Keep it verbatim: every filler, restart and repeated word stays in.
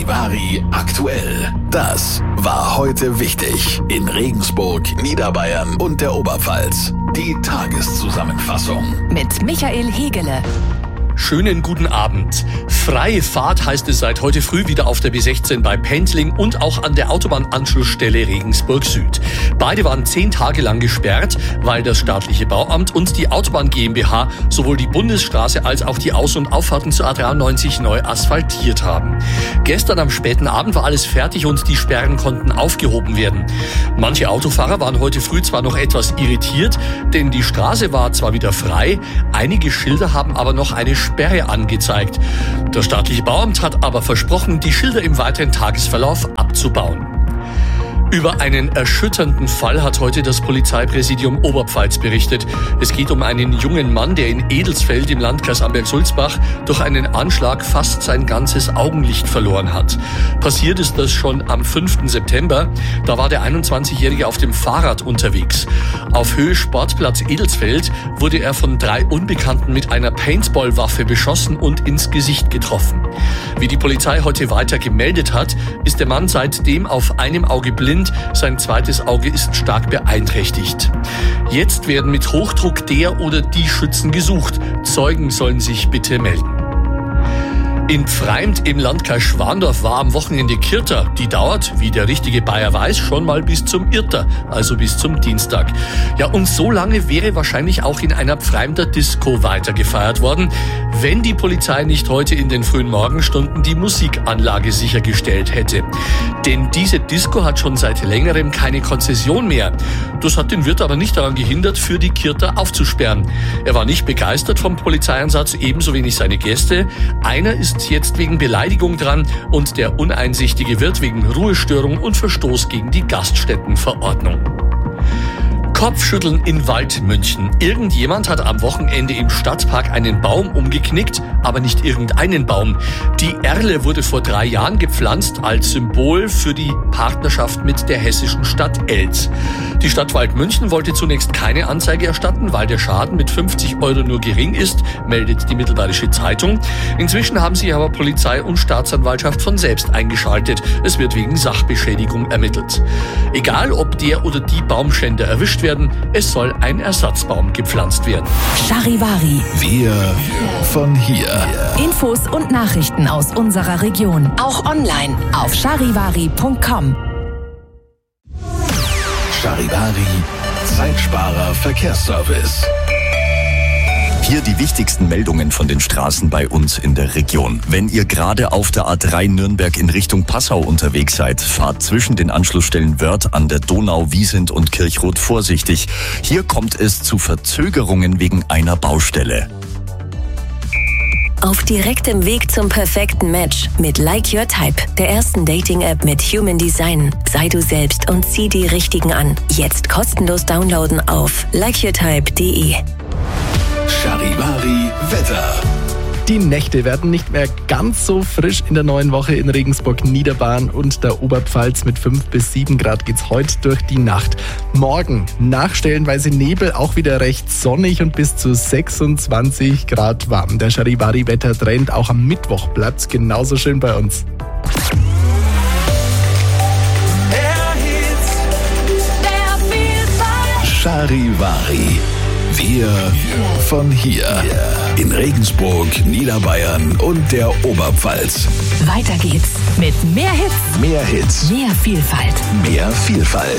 Charivari aktuell. Das war heute wichtig in Regensburg, Niederbayern und der Oberpfalz. Die Tageszusammenfassung mit Michael Hegele. Schönen guten Abend. Freie Fahrt heißt es seit heute früh wieder auf der B sechzehn bei Pendling und auch an der Autobahnanschlussstelle Regensburg Süd. Beide waren zehn Tage lang gesperrt, weil das staatliche Bauamt und die Autobahn GmbH sowohl die Bundesstraße als auch die Aus- und Auffahrten zur A dreiundneunzig neu asphaltiert haben. Gestern am späten Abend war alles fertig und die Sperren konnten aufgehoben werden. Manche Autofahrer waren heute früh zwar noch etwas irritiert, denn die Straße war zwar wieder frei, einige Schilder haben aber noch eine Sperre angezeigt. Das staatliche Bauamt hat aber versprochen, die Schilder im weiteren Tagesverlauf abzubauen. Über einen erschütternden Fall hat heute das Polizeipräsidium Oberpfalz berichtet. Es geht um einen jungen Mann, der in Edelsfeld im Landkreis Amberg-Sulzbach durch einen Anschlag fast sein ganzes Augenlicht verloren hat. Passiert ist das schon am fünften September. Da war der einundzwanzigjährige auf dem Fahrrad unterwegs. Auf Höhe Sportplatz Edelsfeld wurde er von drei Unbekannten mit einer Paintball-Waffe beschossen und ins Gesicht getroffen. Wie die Polizei heute weiter gemeldet hat, ist der Mann seitdem auf einem Auge blind. Sein zweites Auge ist stark beeinträchtigt. Jetzt werden mit Hochdruck der oder die Schützen gesucht. Zeugen sollen sich bitte melden. In Pfreimt im Landkreis Schwandorf war am Wochenende Kirta. Die dauert, wie der richtige Bayer weiß, schon mal bis zum Irrter, also bis zum Dienstag. Ja, und so lange wäre wahrscheinlich auch in einer Pfreimter Disco weiter gefeiert worden, wenn die Polizei nicht heute in den frühen Morgenstunden die Musikanlage sichergestellt hätte. Denn diese Disco hat schon seit längerem keine Konzession mehr. Das hat den Wirt aber nicht daran gehindert, für die Kirta aufzusperren. Er war nicht begeistert vom Polizeieinsatz, ebenso wenig seine Gäste. Einer ist jetzt wegen Beleidigung dran und der uneinsichtige Wirt wegen Ruhestörung und Verstoß gegen die Gaststättenverordnung. Kopfschütteln in Waldmünchen. Irgendjemand hat am Wochenende im Stadtpark einen Baum umgeknickt, aber nicht irgendeinen Baum. Die Erle wurde vor drei Jahren gepflanzt als Symbol für die Partnerschaft mit der hessischen Stadt Elz. Die Stadt Waldmünchen wollte zunächst keine Anzeige erstatten, weil der Schaden mit fünfzig Euro nur gering ist, meldet die Mittelbayerische Zeitung. Inzwischen haben sich aber Polizei und Staatsanwaltschaft von selbst eingeschaltet. Es wird wegen Sachbeschädigung ermittelt. Egal, ob der oder die Baumschänder erwischt werden, es soll ein Ersatzbaum gepflanzt werden. Charivari. Wir von hier. Infos und Nachrichten aus unserer Region. Auch online auf charivari punkt com. Charivari, Zeitsparer Verkehrsservice. Hier die wichtigsten Meldungen von den Straßen bei uns in der Region. Wenn ihr gerade auf der A drei Nürnberg in Richtung Passau unterwegs seid, fahrt zwischen den Anschlussstellen Wörth an der Donau, Wiesent und Kirchrot vorsichtig. Hier kommt es zu Verzögerungen wegen einer Baustelle. Auf direktem Weg zum perfekten Match mit Like Your Type, der ersten Dating-App mit Human Design. Sei du selbst und zieh die Richtigen an. Jetzt kostenlos downloaden auf like your type punkt de. Charivari Wetter. Die Nächte werden nicht mehr ganz so frisch in der neuen Woche in Regensburg, Niederbayern und der Oberpfalz. Mit fünf bis sieben Grad geht's heute durch die Nacht. Morgen nach stellenweise Nebel auch wieder recht sonnig und bis zu sechsundzwanzig Grad warm. Der Charivari-Wettertrend auch am Mittwoch bleibt genauso schön bei uns. Charivari. Wir von hier. In Regensburg, Niederbayern und der Oberpfalz. Weiter geht's mit mehr Hits, Mehr Hits, mehr Vielfalt. mehr Vielfalt.